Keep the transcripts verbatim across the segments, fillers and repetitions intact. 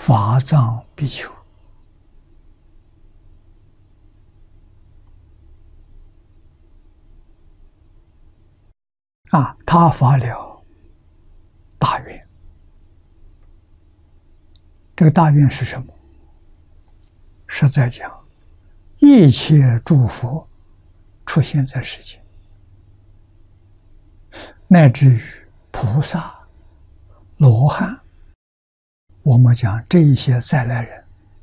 法藏比丘。啊，他发了大愿。这个大愿是什么？是在讲一切诸佛出现在世间，乃至于菩萨、罗汉，我们讲这一些再来人，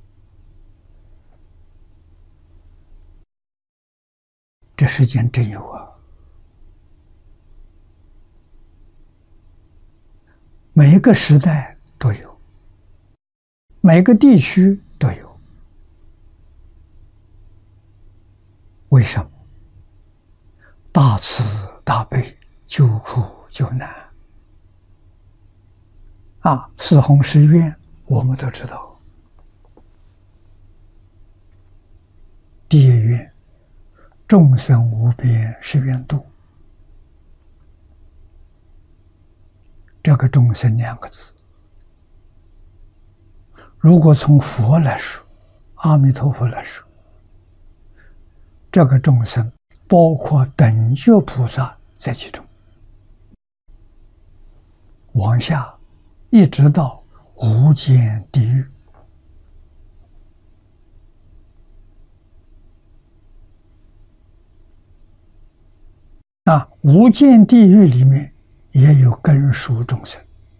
这世间真有啊！每一个时代都有，每个地区都有。为什么？大慈大悲，救苦救难啊！四弘誓愿我们都知道。第一愿，众生无边誓愿度。这个众生两个字，如果从佛来说，阿弥陀佛来说，这个众生包括等觉菩萨在其中，往下一直到无间地狱。那无间地狱里面也有根属众生，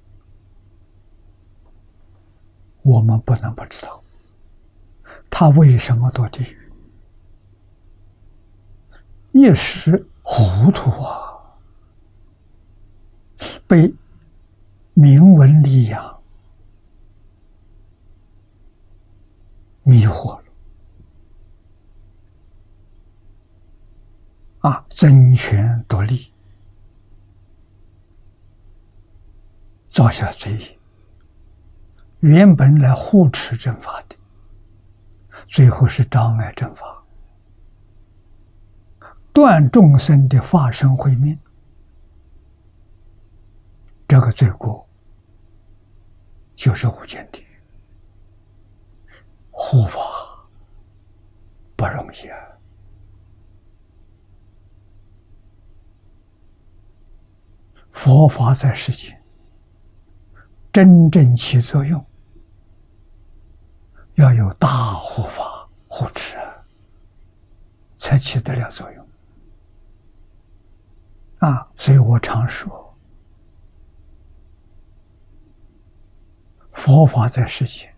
我们不能不知道他为什么堕地狱。一时糊涂啊，被名闻利养迷惑了啊，争权夺利，造下罪业，原本来护持正法的，最后是障碍正法，断众生的法身慧命，这个罪过就是无间地狱。护法不容易啊！佛法在世间真正起作用，要有大护法护持，才起得了作用啊！所以我常说，佛法在世间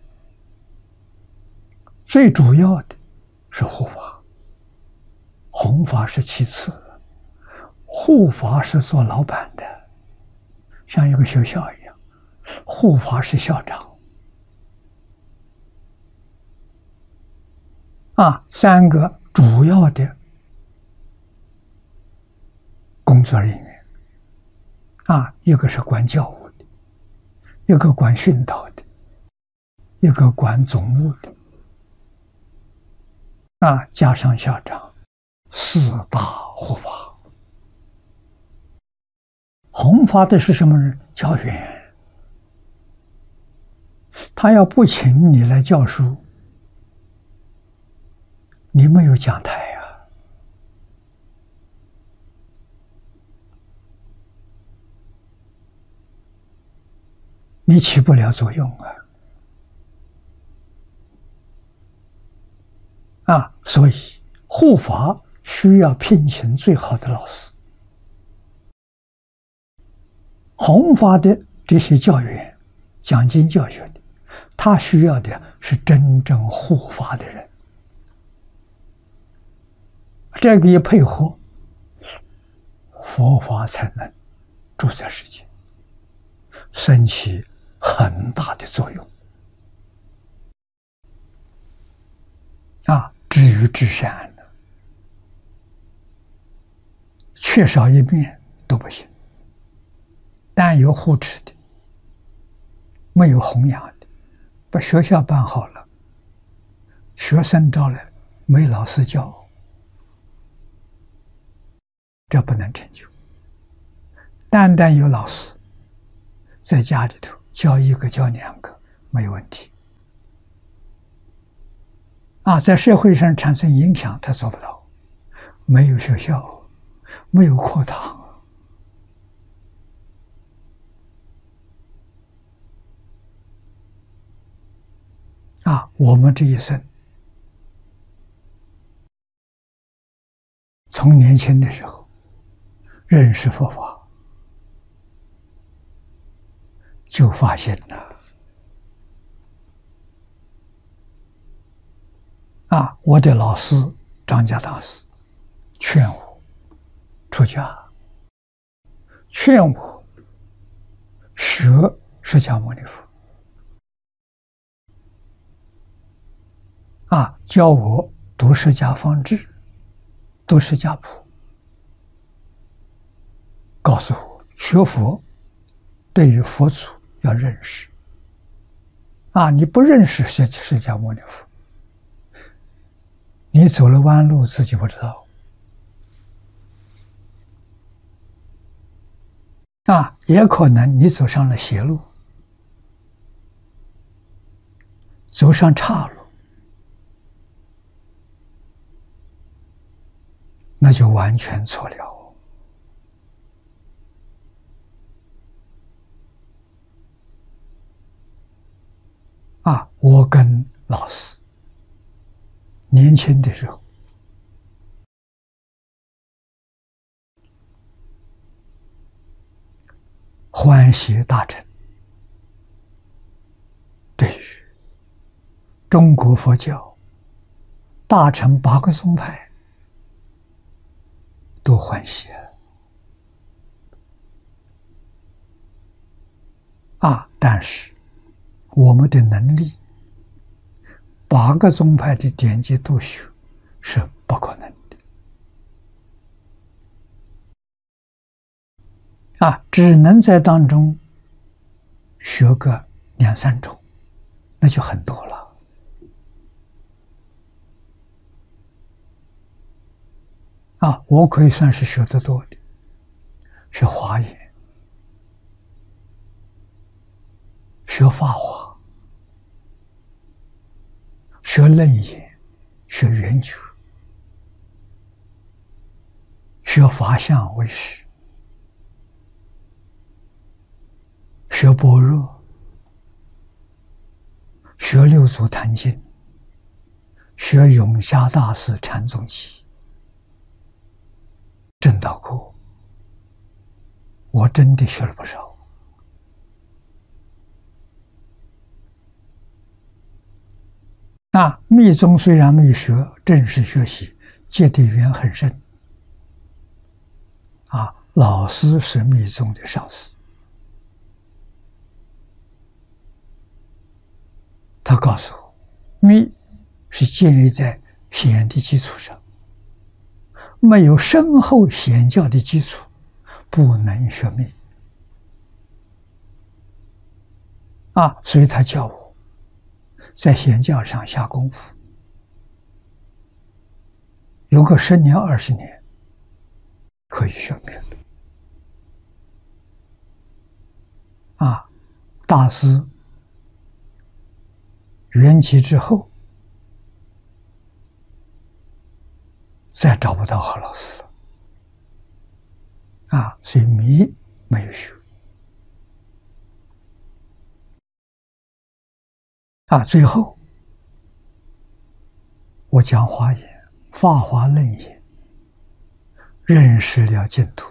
最主要的是护法，弘法是其次，护法是做老板的，像一个学校一样，护法是校长啊。三个主要的工作人员啊，一个是管教务的，一个管训导的，一个管总务的啊，加上校长，四大护法。弘法的是什么人？教员。他要不请你来教书，你没有讲台啊，你起不了作用啊！啊，所以护法需要聘请最好的老师。弘法的这些教员、讲经教学的，他需要的是真正护法的人。这个一配合，佛法才能住在世间，生起很大的作用啊！至于至善呢，缺少一面都不行。但有护持的，没有弘扬的，把学校办好了，学生招来，没老师教，这不能成就。单单有老师，在家里头教一个教两个没问题， 啊，在社会上产生影响，他做不到。没有学校，没有课堂。啊，我们这一生，从年轻的时候认识佛法，就发现了。啊，我的老师张家大师劝我出家，劝我学释迦牟尼佛，啊，教我读释迦方志，读释迦谱，告诉我学佛对于佛祖要认识。啊，你不认识释释迦牟尼佛，你走了弯路自己不知道。啊，也可能你走上了邪路，走上岔路，那就完全错了。啊，我跟老师年轻的时候，欢喜大乘对于中国佛教大乘八个宗派都欢喜啊，但是我们的能力，八个宗派的典籍都学是不可能的啊，只能在当中学个两三种，那就很多了。啊，我可以算是学得多的，学华严，学法华，学楞严，学圆觉，学法相为师，学般若，学六祖坛经，学永嘉大师禅宗集，证道过，我真的学了不少。那密宗虽然没学，正式学习，结的缘很深。啊，老师是密宗的上师，他告诉我，密是建立在显的基础上，没有深厚显教的基础，不能学密。啊，所以他教我在显教上下功夫，有个十年二十年可以学密了。啊，大师圆寂之后，再找不到何老师了。啊，所以密没有学。啊，最后我讲华严、法华楞严，认识了净土，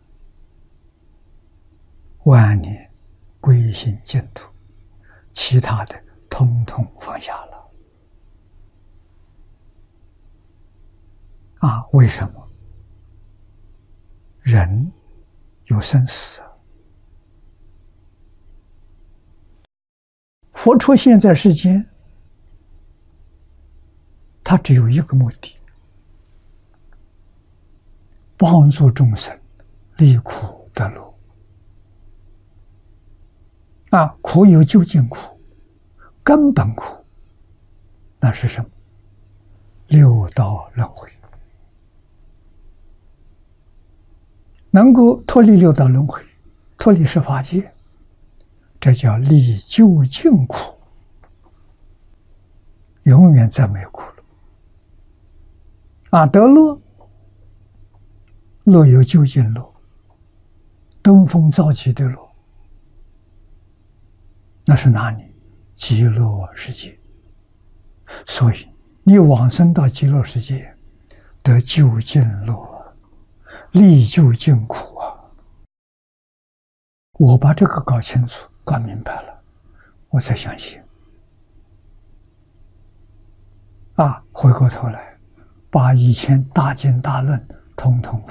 万年归心净土，其他的统统放下了。啊，为什么？人有生死，佛出现在世间，他只有一个目的，帮助众生离苦得乐。啊，苦有究竟苦，根本苦，那是什么？六道轮回。能够脱离六道轮回，脱离十法界，这叫离究竟苦，永远再没有苦了。 啊，得乐，乐有究竟乐，登峰造极的乐，那是哪里？极乐世界。所以你往生到极乐世界，得究竟乐，历究竟苦啊！我把这个搞清楚、搞明白了，我才相信。啊，回过头来，把以前大经大论统统